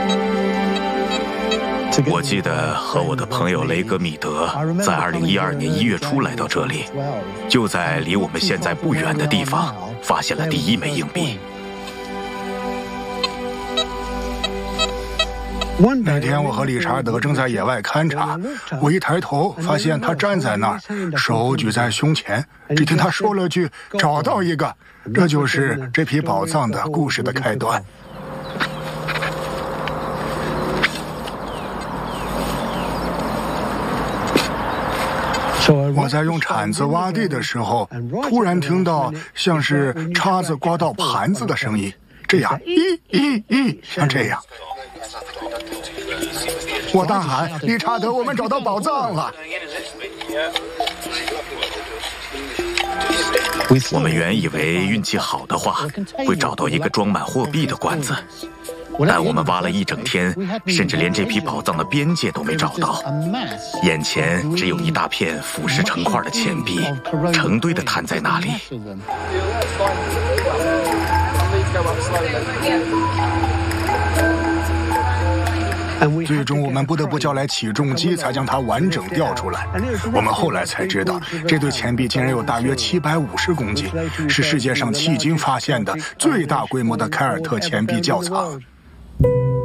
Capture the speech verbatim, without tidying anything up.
我记得和我的朋友雷格米德在二零一二年一月初来到这里，就在离我们现在不远的地方发现了第一枚硬币。 那天我和理查德正在野外勘察，我一抬头发现他站在那儿，手举在胸前，只听他说了句“找到一个”，这就是这批宝藏的故事的开端。我在用铲子挖地的时候，突然听到像是叉子刮到盘子的声音，这样咦咦咦，像这样。我大喊：“理查德，我们找到宝藏了！” 我们原以为运气好的话，会找到一个装满货币的罐子。但我们挖了一整天，甚至连这批宝藏的边界都没找到。眼前只有一大片腐蚀成块的钱币，成堆的摊在那里。 最终我们不得不叫来起重机，才将它完整调出来。我们后来才知道，这堆钱币竟然有大约七百五十公斤，是世界上迄今发现的最大规模的凯尔特钱币窖藏。